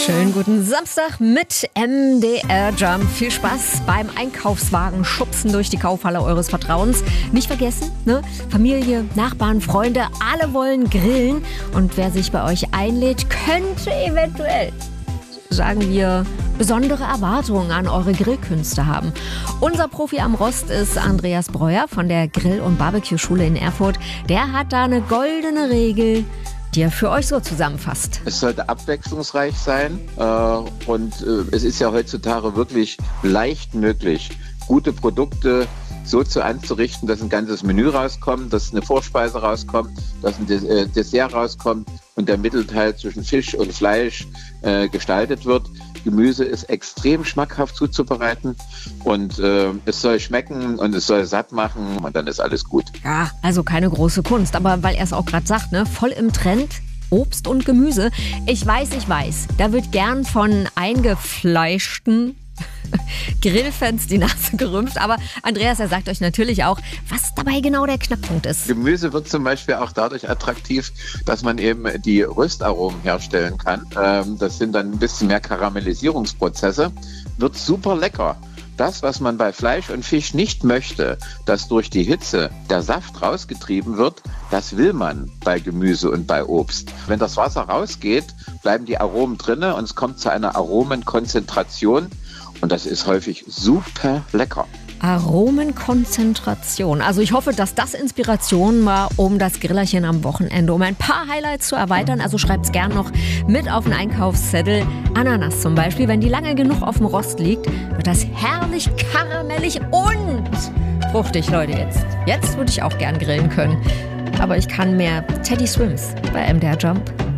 Schönen guten Samstag mit MDR Jump. Viel Spaß beim Einkaufswagen schubsen durch die Kaufhalle eures Vertrauens. Nicht vergessen, ne? Familie, Nachbarn, Freunde, alle wollen grillen. Und wer sich bei euch einlädt, könnte eventuell, sagen wir, besondere Erwartungen an eure Grillkünste haben. Unser Profi am Rost ist Andreas Breuer von der Grill- und Barbecue-Schule in Erfurt. Der hat da eine goldene Regel, die er für euch so zusammenfasst. Es sollte abwechslungsreich sein und es ist ja heutzutage wirklich leicht möglich, gute Produkte so anzurichten, dass ein ganzes Menü rauskommt, dass eine Vorspeise rauskommt, dass ein Dessert rauskommt und der Mittelteil zwischen Fisch und Fleisch gestaltet wird. Gemüse ist extrem schmackhaft zuzubereiten und es soll schmecken und es soll satt machen und dann ist alles gut. Ja, also keine große Kunst, aber weil er es auch gerade sagt, ne, voll im Trend. Obst und Gemüse. Ich weiß, da wird gern von eingefleischten Grillfans die Nase gerümpft, aber Andreas, er sagt euch natürlich auch, was dabei genau der Knackpunkt ist. Gemüse wird zum Beispiel auch dadurch attraktiv, dass man eben die Röstaromen herstellen kann. Das sind dann ein bisschen mehr Karamellisierungsprozesse. Wird super lecker. Das, was man bei Fleisch und Fisch nicht möchte, dass durch die Hitze der Saft rausgetrieben wird, das will man bei Gemüse und bei Obst. Wenn das Wasser rausgeht, bleiben die Aromen drinne und es kommt zu einer Aromenkonzentration. Und das ist häufig super lecker. Aromenkonzentration. Also ich hoffe, dass das Inspiration war, um das Grillerchen am Wochenende, um ein paar Highlights zu erweitern. Also schreibt's gern noch mit auf den Einkaufszettel. Ananas zum Beispiel, wenn die lange genug auf dem Rost liegt, wird das herrlich karamellig und fruchtig, Leute. Jetzt würde ich auch gern grillen können. Aber ich kann mehr. Teddy Swims bei MDR Jump.